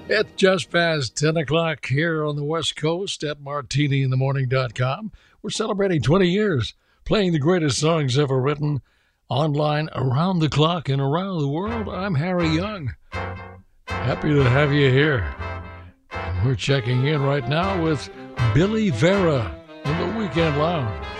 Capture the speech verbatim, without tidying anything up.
It's just past ten o'clock here on the West Coast at martini in the morning dot com. We're celebrating twenty years, playing the greatest songs ever written online, around the clock, and around the world. I'm Harry Young. Happy to have you here. And we're checking in right now with Billy Vera in the Weekend Lounge.